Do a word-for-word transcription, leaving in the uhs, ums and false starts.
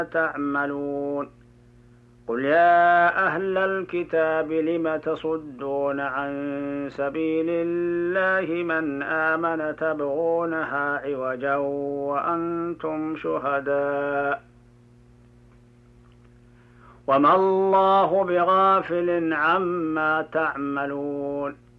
تعملون قل يا أهل الكتاب لم تصدون عن سبيل الله من آمن تبغونها عوجا وأنتم شهداء وما الله بغافل عما تعملون